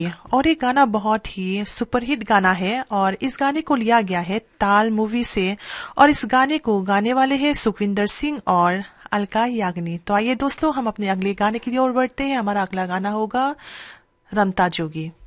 और ये गाना बहुत ही सुपरहिट गाना है और इस गाने को लिया गया है ताल मूवी से। और इस गाने को गाने वाले हैं सुखविंदर सिंह और अलका याग्निक। तो आइए दोस्तों हम अपने अगले गाने की ओर बढ़ते हैं। हमारा अगला गाना होगा रमता जोगी।